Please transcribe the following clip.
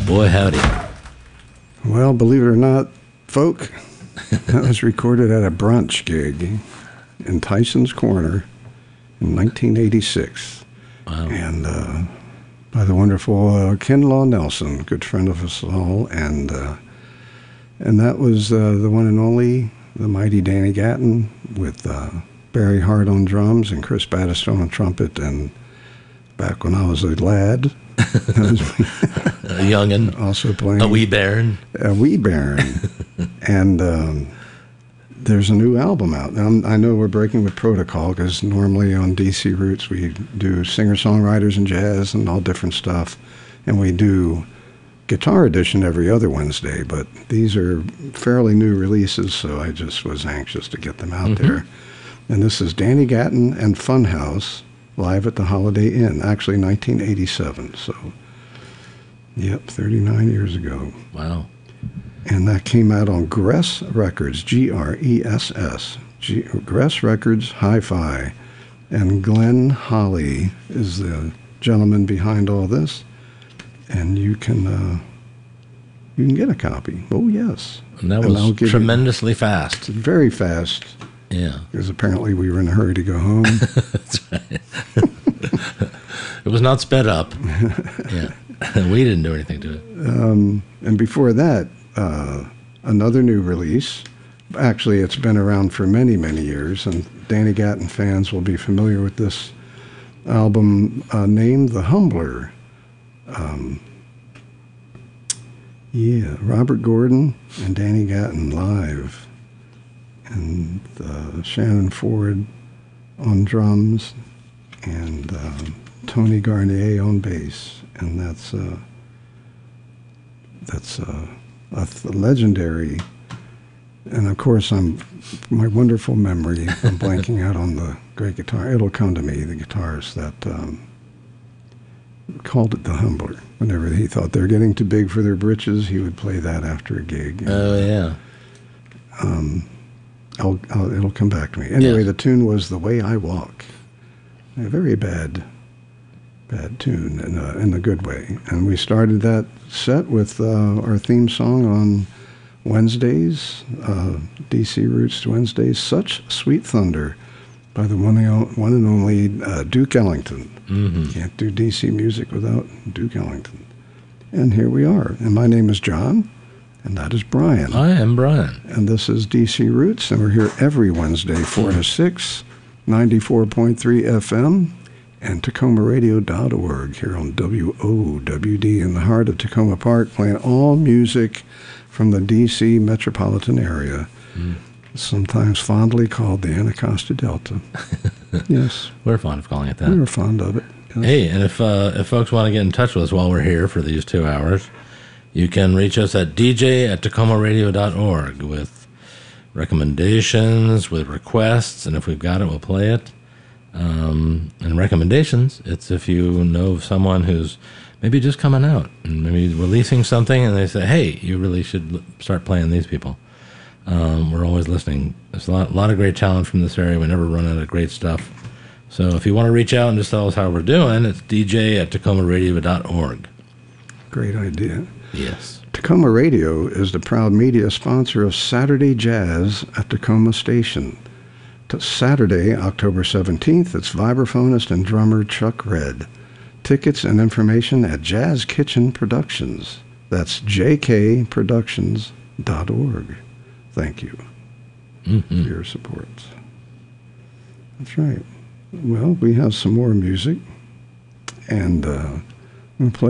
Boy, howdy. Well, believe it or not, folk, that was recorded at a brunch gig in Tyson's Corner in 1986. Wow. And by the wonderful Ken Law Nelson, good friend of us all. And that was the one and only, the mighty Danny Gatton with Barry Hart on drums and Chris Battistone on trumpet. And back when I was a lad, A youngin'. Also playing A wee bairn. A wee bairn. And there's a new album out. Now, I know we're breaking with protocol because normally on DC Roots we do singer-songwriters and jazz and all different stuff. And we do Guitar Edition every other Wednesday. But these are fairly new releases, so I just was anxious to get them out there. And this is Danny Gatton and Funhouse live at the Holiday Inn, actually 1987. So, yep, 39 years ago. Wow. And that came out on Gress Records, Gress, Gress Records Hi-Fi. And Glenn Holly is the gentleman behind all this. And you can get a copy. Oh, yes. And that was tremendously fast. Very fast. Yeah. Because apparently we were in a hurry to go home. That's right. It was not sped up. Yeah. We didn't do anything to it. And before that, another new release. Actually, it's been around for many, many years, and Danny Gatton fans will be familiar with this album named The Humbler. Robert Gordon and Danny Gatton live. And Shannon Ford on drums, and Tony Garnier on bass, and that's a legendary. And of course, my wonderful memory. I'm blanking out on the great guitar. It'll come to me. The guitarist that called it The Humbler. Whenever he thought they're getting too big for their britches, he would play that after a gig. Oh yeah. It'll come back to me. Anyway, The tune was The Way I Walk. A very bad tune in a good way. And we started that set with our theme song on Wednesdays, DC Roots Wednesdays, Such Sweet Thunder, by the one and only Duke Ellington. Can't do DC music without Duke Ellington. And here we are. And my name is John. And that is Brian. I am Brian. And this is DC Roots, and we're here every Wednesday, 4 to 6, 94.3 FM, and TacomaRadio.org here on WOWD in the heart of Tacoma Park, playing all music from the DC metropolitan area, sometimes fondly called the Anacostia Delta. Yes. We're fond of calling it that. We were fond of it. Yes. Hey, and if folks want to get in touch with us while we're here for these 2 hours, you can reach us at dj@tacomaradio.org with recommendations, with requests, and if we've got it, we'll play it. And recommendations, it's if you know of someone who's maybe just coming out and maybe releasing something, and they say, hey, you really should start playing these people. We're always listening. There's a lot of great talent from this area. We never run out of great stuff. So if you want to reach out and just tell us how we're doing, it's dj@tacomaradio.org. Great idea. Yes. Tacoma Radio is the proud media sponsor of Saturday Jazz at Tacoma Station. Saturday, October 17th, it's vibraphonist and drummer Chuck Red. Tickets and information at Jazz Kitchen Productions. That's jkproductions.org. Thank you for your support. That's right. Well, we have some more music, and we'll play